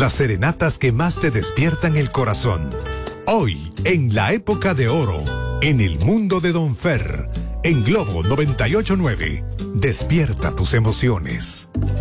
las serenatas que más te despiertan el corazón. Hoy, en la época de oro, en el mundo de Don Fer, en Globo 98.9, despierta tus emociones.